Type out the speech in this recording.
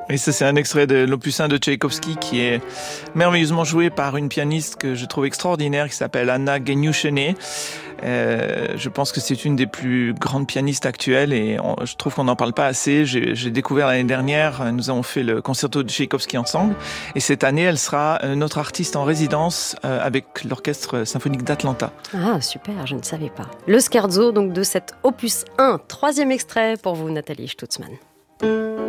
Et ça, c'est un extrait de l'opus 1 de Tchaïkovski qui est merveilleusement joué par une pianiste que je trouve extraordinaire qui s'appelle Anna Genyushene. Je pense que c'est une des plus grandes pianistes actuelles et je trouve qu'on n'en parle pas assez. J'ai découvert l'année dernière, nous avons fait le concerto de Tchaïkovski ensemble et cette année, elle sera notre artiste en résidence avec l'Orchestre symphonique d'Atlanta. Ah, super, je ne savais pas. Le scherzo donc de cet opus 1, troisième extrait pour vous, Nathalie Stutzmann.